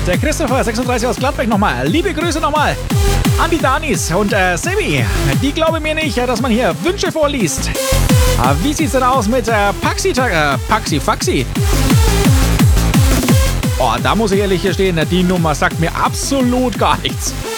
Der Christopher 36 aus Gladbeck nochmal. Liebe Grüße nochmal an die Danis und Sebi. Die glauben mir nicht, dass man hier Wünsche vorliest. Wie sieht's denn aus mit Paxi? Oh, da muss ich ehrlich gestehen, die Nummer sagt mir absolut gar nichts.